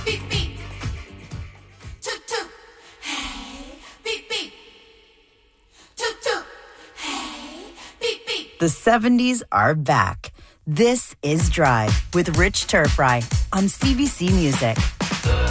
Beep, beep. Toot, toot. Hey, beep, beep. Toot, toot. Hey, beep, beep. The 70s are back. This is Drive with Rich Turfry on CBC Music.